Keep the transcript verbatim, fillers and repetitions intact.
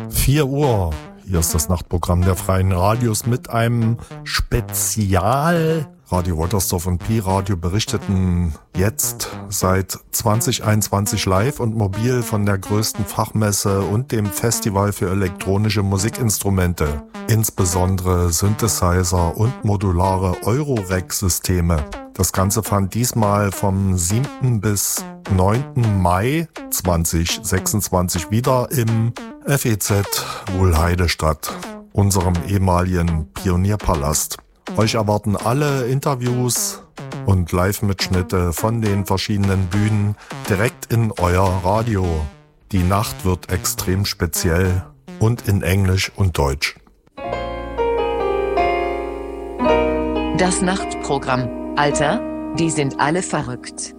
vier Uhr. Hier ist das Nachtprogramm der Freien Radios mit einem Spezial. Radio Woltersdorf und Pi-Radio berichteten jetzt seit zwanzig einundzwanzig live und mobil von der größten Fachmesse und dem Festival für elektronische Musikinstrumente, insbesondere Synthesizer und modulare Eurorack-Systeme. Das Ganze fand diesmal vom siebten bis neunten Mai zweitausendsechsundzwanzig wieder im F E Z Wuhlheide statt, unserem ehemaligen Pionierpalast. Euch erwarten alle Interviews und Live-Mitschnitte von den verschiedenen Bühnen direkt in euer Radio. Die Nacht wird extrem speziell und in Englisch und Deutsch. Das Nachtprogramm. Alter, die sind alle verrückt.